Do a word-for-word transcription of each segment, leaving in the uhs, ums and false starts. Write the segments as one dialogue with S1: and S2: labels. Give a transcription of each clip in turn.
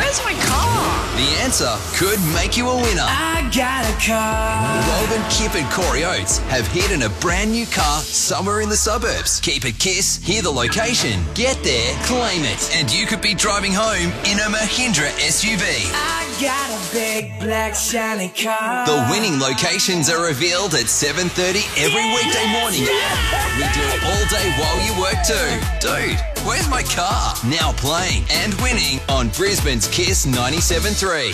S1: Where's my car?
S2: The answer could make you a winner.
S3: I got a car.
S2: Weldon, Kip and Corey Oates have hidden a brand new car somewhere in the suburbs. Keep it Kiss, hear the location, get there, claim it, and you could be driving home in a Mahindra S U V.
S3: I got a big black shiny car.
S2: The winning locations are revealed at seven thirty every
S3: Yeah,
S2: weekday morning.
S3: yeah.
S2: We do it all day while you work too. Dude, where's my car? Now playing and winning on Brisbane's Kiss ninety-seven point three.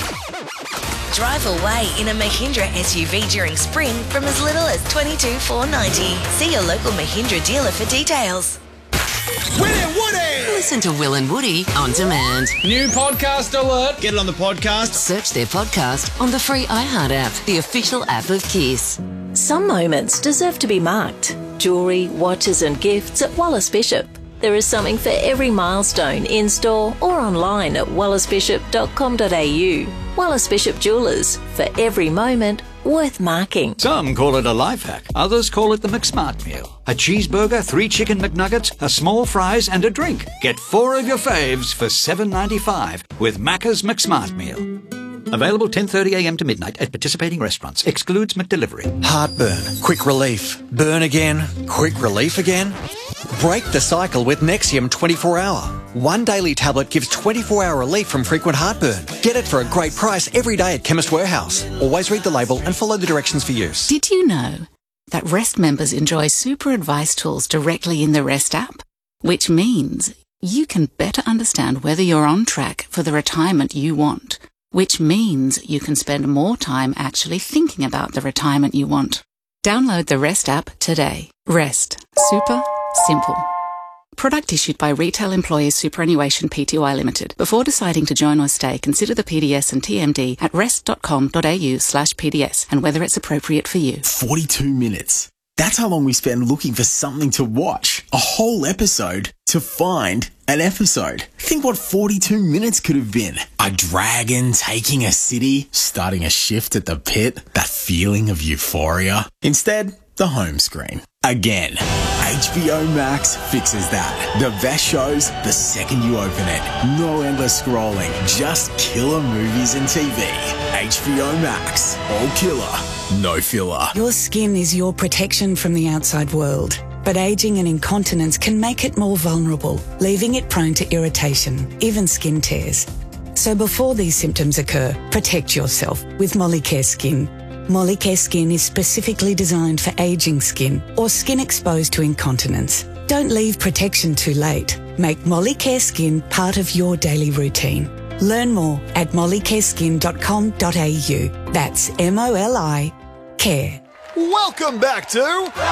S4: Drive away in a Mahindra S U V during spring from as little as twenty-two thousand four hundred ninety dollars. See your local Mahindra dealer for details.
S5: Will and Woody!
S6: Listen to Will and Woody on demand.
S5: New podcast alert. Get it on the podcast.
S6: Search their podcast on the free iHeart app, the official app of Kiss.
S7: Some moments deserve to be marked. Jewellery, watches and gifts at Wallace Bishop. There is something for every milestone in-store or online at wallace bishop dot com dot a u. Wallace Bishop Jewellers, for every moment worth marking.
S8: Some call it a life hack. Others call it the McSmart meal. A cheeseburger, three chicken McNuggets, a small fries and a drink. Get four of your faves for seven ninety-five with Macca's McSmart meal. Available ten thirty a m to midnight at participating restaurants. Excludes McDelivery.
S9: Heartburn, quick relief. Burn again, quick relief again. Break the cycle with Nexium twenty-four hour. One daily tablet gives twenty-four hour relief from frequent heartburn. Get it for a great price every day at Chemist Warehouse. Always read the label and follow the directions for use.
S6: Did you know that REST members enjoy super advice tools directly in the REST app? Which means you can better understand whether you're on track for the retirement you want. Which means you can spend more time actually thinking about the retirement you want. Download the REST app today. REST. Super simple. Product issued by Retail Employers Superannuation Pty Limited. Before deciding to join or stay, consider the P D S and T M D at rest dot com dot a u slash P D S and whether it's appropriate for you.
S10: forty-two minutes. That's how long we spend looking for something to watch. A whole episode to find an episode. Think what forty-two minutes could have been. A dragon taking a city, starting a shift at the pit, that feeling of euphoria. Instead, the home screen. Again. H B O Max fixes that. The best shows the second you open it. No endless scrolling, just killer movies and T V. H B O Max. All killer, no filler.
S11: Your skin is your protection from the outside world, but ageing and incontinence can make it more vulnerable, leaving it prone to irritation, even skin tears. So before these symptoms occur, protect yourself with Molicare Skin. Molicare Skin is specifically designed for aging skin or skin exposed to incontinence. Don't leave protection too late. Make Molicare Skin part of your daily routine. Learn more at molicare skin dot com dot a u. That's M O L I care.
S12: Welcome back to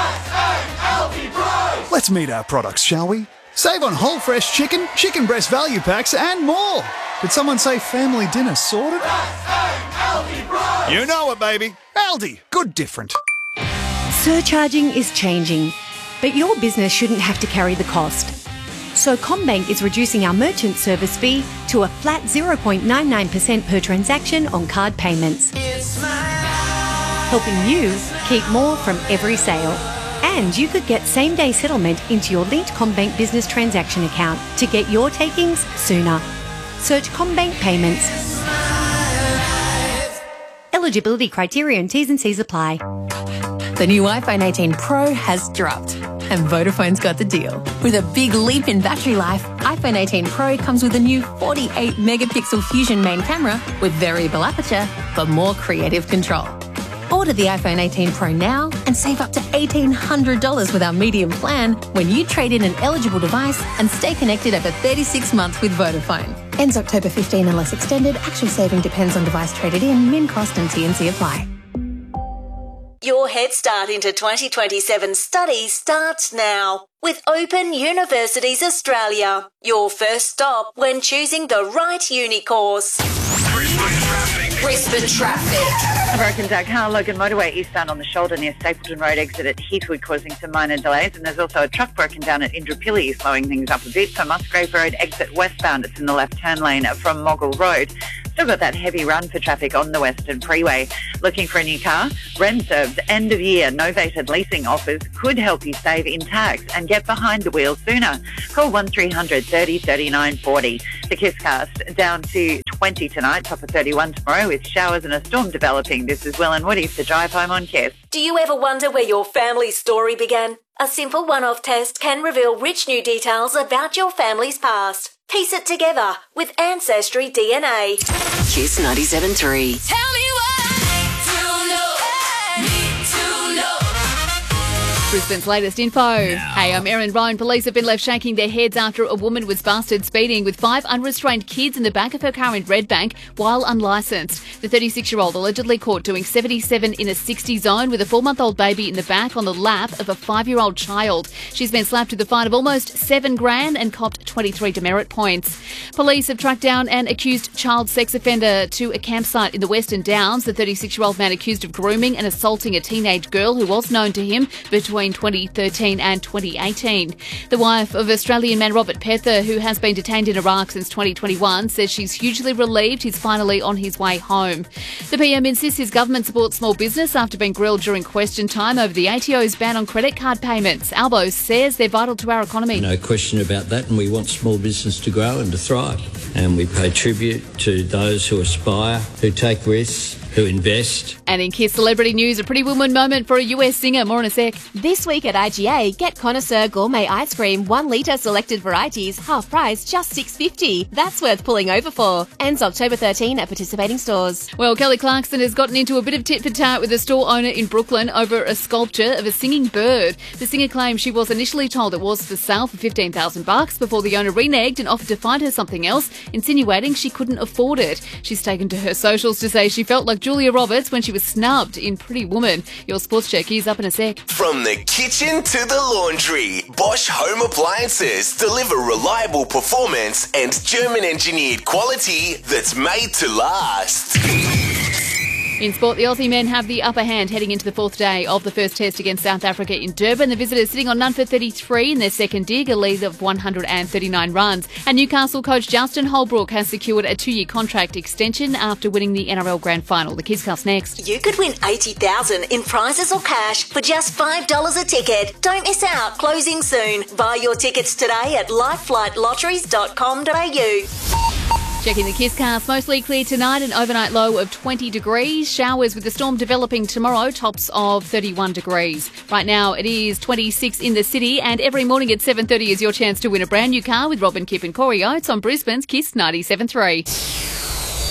S12: Let's meet our products, shall we? Save on whole fresh chicken, chicken breast value packs and more. Did someone say family dinner sorted? You know it, baby. Aldi, good different.
S13: Surcharging is changing, but your business shouldn't have to carry the cost. So CommBank is reducing our merchant service fee to a flat zero point nine nine percent per transaction on card payments, helping you keep more from every sale. And you could get same-day settlement into your linked CommBank business transaction account to get your takings sooner. Search CommBank Payments. Eligibility criteria and T's and C's apply.
S14: The new iPhone eighteen Pro has dropped, and Vodafone's got the deal. With a big leap in battery life, iPhone eighteen Pro comes with a new forty-eight megapixel Fusion main camera with variable aperture for more creative control. Order the iPhone eighteen Pro now and save up to eighteen hundred dollars with our medium plan when you trade in an eligible device and stay connected over thirty-six months with Vodafone. Ends October fifteenth unless extended. Actual saving depends on device traded in. Min cost and T and C apply.
S4: Your head start into twenty twenty-seven study starts now with Open Universities Australia. Your first stop when choosing the right uni course.
S15: Brisbane traffic. A broken down car, Logan Motorway eastbound on the shoulder near Stapleton Road exit at Heathwood, causing some minor delays. And there's also a truck broken down at Indooroopilly, slowing things up a bit. So Musgrave Road exit westbound, it's in the left turn lane from Moggle Road. Still got that heavy run for traffic on the Western Freeway. Looking for a new car? RemServe's end of year novated leasing offers could help you save in tax and get behind the wheel sooner. Call one three hundred thirty thirty-nine forty. The KISScast down to twenty tonight, top of thirty-one tomorrow with showers and a storm developing. This is Will and Woody for Drive Home on Kiss.
S4: Do you ever wonder where your family's story began? A simple one-off test can reveal rich new details about your family's past. Piece it together with Ancestry D N A.
S1: Kiss ninety-seven point three.
S16: Tell me what to know, need to know.
S17: Brisbane's latest info. Hey, I'm Erin Rowan. Police have been left shaking their heads after a woman was busted speeding with five unrestrained kids in the back of her car in Redbank while unlicensed. The thirty-six-year-old allegedly caught doing seventy-seven in a sixty zone with a four-month-old baby in the back on the lap of a five-year-old child. She's been slapped with a fine of almost seven grand and copped twenty-three demerit points. Police have tracked down an accused child sex offender to a campsite in the Western Downs. The thirty-six-year-old man accused of grooming and assaulting a teenage girl who was known to him between twenty thirteen and twenty eighteen. The wife of Australian man Robert Pether, who has been detained in Iraq since twenty twenty-one, says she's hugely relieved he's finally on his way home. The P M insists his government supports small business after being grilled during question time over the A T O's ban on credit card payments. Albo says they're vital to our economy.
S18: No question about that, and we want small business to grow and to thrive. And we pay tribute to those who aspire, who take risks, who invest.
S17: And in Kiss Celebrity News, a pretty woman moment for a U S singer. More in a sec.
S19: This week at I G A, get Connoisseur Gourmet Ice Cream, one litre selected varieties, half price, just six dollars fifty. That's worth pulling over for. Ends October thirteenth at participating stores.
S17: Well, Kelly Clarkson has gotten into a bit of tit-for-tat with a store owner in Brooklyn over a sculpture of a singing bird. The singer claims she was initially told it was for sale for fifteen thousand bucks before the owner reneged and offered to find her something else, insinuating she couldn't afford it. She's taken to her socials to say she felt like Julia Roberts when she was snubbed in Pretty Woman. Your sports check is up in a sec.
S20: From the kitchen to the laundry, Bosch Home Appliances deliver reliable performance and German-engineered quality that's made to last.
S17: In sport, the Aussie men have the upper hand heading into the fourth day of the first test against South Africa in Durban. The visitors sitting on none for thirty-three in their second dig, a lead of one hundred thirty-nine runs. And Newcastle coach Justin Holbrook has secured a two-year contract extension after winning the N R L Grand Final. The Kidscast next.
S4: You could win eighty thousand dollars in prizes or cash for just five dollars a ticket. Don't miss out. Closing soon. Buy your tickets today at lifeflight lotteries dot com dot a u.
S17: Checking the Kisscast, mostly clear tonight, an overnight low of twenty degrees. Showers with the storm developing tomorrow, tops of thirty-one degrees. Right now it is twenty-six in the city, and every morning at seven thirty is your chance to win a brand new car with Robin Kipp and Corey Oates on Brisbane's Kiss ninety-seven point three.